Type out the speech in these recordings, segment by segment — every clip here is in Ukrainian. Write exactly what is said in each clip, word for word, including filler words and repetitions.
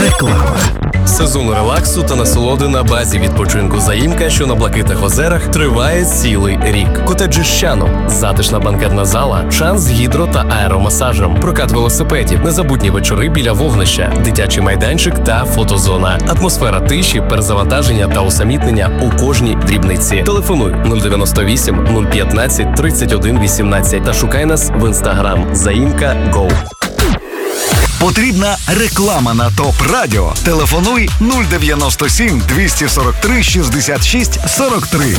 Реклама. Сезон релаксу та насолоди на базі відпочинку «Заїмка», що на Блакитних озерах, триває цілий рік. Котеджі «Щано», затишна банкетна зала, шанс з гідро- та аеромасажем, прокат велосипедів, незабутні вечори біля вогнища, дитячий майданчик та фотозона. Атмосфера тиші, перезавантаження та усамітнення у кожній дрібниці. Телефонуй нуль дев'яносто вісім нуль п'ятнадцять тридцять один вісімнадцять та шукай нас в інстаграм «Заїмка Го». Потрібна реклама на ТОП Радіо. Телефонуй нуль дев'яносто сім двісті сорок три шістдесят шість сорок три.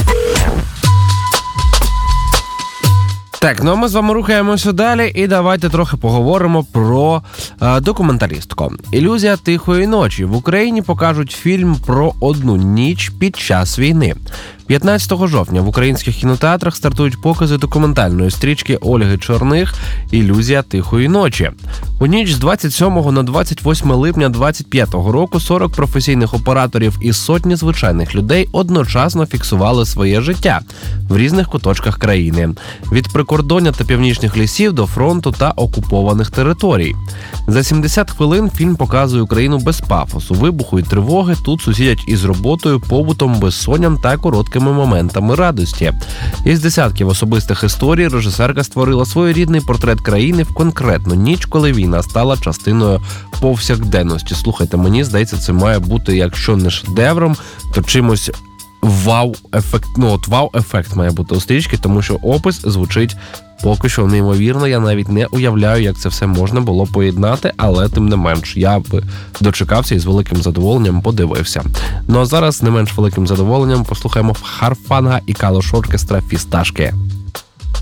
Так, ну а ми з вами рухаємося далі і давайте трохи поговоримо про е, документалістку. «Ілюзія тихої ночі». В Україні покажуть фільм про одну ніч під час війни. п'ятнадцятого жовтня в українських кінотеатрах стартують покази документальної стрічки Ольги Чорних «Ілюзія тихої ночі». У ніч з двадцять сьомого на двадцять восьме липня двадцять п'ятого року сорок професійних операторів і сотні звичайних людей одночасно фіксували своє життя в різних куточках країни. Від прикордоння та північних лісів до фронту та окупованих територій. За сімдесят хвилин фільм показує Україну без пафосу, вибуху і тривоги. Тут сусідять із роботою, побутом, безсонням та короткими моментами радості. Із десятків особистих історій режисерка створила своєрідний портрет країни в конкретну ніч, коли війна стала частиною повсякденності. Слухайте, мені здається, це має бути, якщо не шедевром, то чимось вау-ефект. Ну, от вау-ефект має бути у стрічки, тому що опис звучить поки що неймовірно. Я навіть не уявляю, як це все можна було поєднати, але тим не менш, я б дочекався і з великим задоволенням подивився. Ну а зараз не менш великим задоволенням послухаємо Харфанга і Калош оркестра «Фісташки».